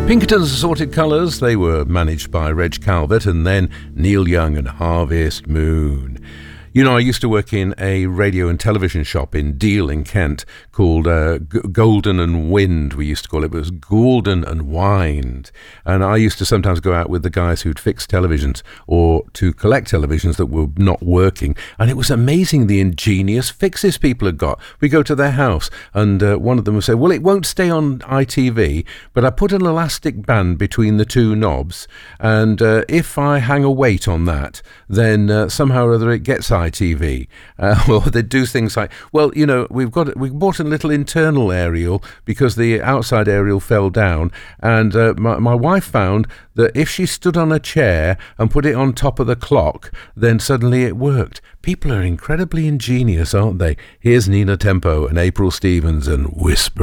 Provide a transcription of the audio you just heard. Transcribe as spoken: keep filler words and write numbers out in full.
Pinkerton's Assorted Colours, they were managed by Reg Calvert, and then Neil Young and Harvest Moon. You know, I used to work in a radio and television shop in Deal in Kent called uh, G- Golden and Wind, we used to call it. It was Golden and Wind. And I used to sometimes go out with the guys who'd fix televisions or to collect televisions that were not working. And it was amazing the ingenious fixes people had got. We go to their house and uh, one of them would say, well, it won't stay on I T V, but I put an elastic band between the two knobs. And uh, if I hang a weight on that, then uh, somehow or other it gets I T V. Uh, well, they do things like, well, you know, we've got we bought a little internal aerial because the outside aerial fell down, and uh, my, my wife found that if she stood on a chair and put it on top of the clock, then suddenly it worked. People are incredibly ingenious, aren't they? Here's Nina Tempo and April Stevens and Whisper.